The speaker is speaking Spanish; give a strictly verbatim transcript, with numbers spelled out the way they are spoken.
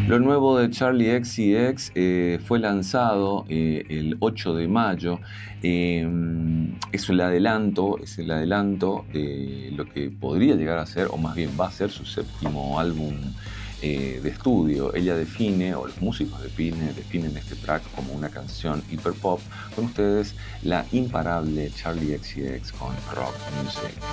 Lo nuevo de Charli X C X eh, fue lanzado eh, el ocho de mayo. Eh, es el adelanto, es el adelanto de lo que podría llegar a ser, o más bien va a ser su séptimo álbum eh, de estudio. Ella define, o los músicos definen, definen este track como una canción hiperpop. Con ustedes, la imparable Charli X C X con Rock Music.